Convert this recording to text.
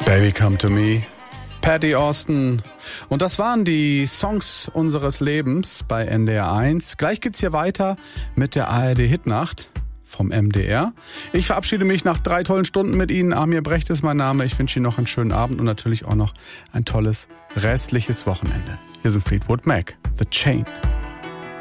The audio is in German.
Baby Come to Me, Patty Austin. Und das waren die Songs unseres Lebens bei NDR 1. Gleich geht's hier weiter mit der ARD Hitnacht vom MDR. Ich verabschiede mich nach 3 tollen Stunden mit Ihnen. Amir Brecht ist mein Name. Ich wünsche Ihnen noch einen schönen Abend und natürlich auch noch ein tolles restliches Wochenende. Hier sind Fleetwood Mac, The Chain.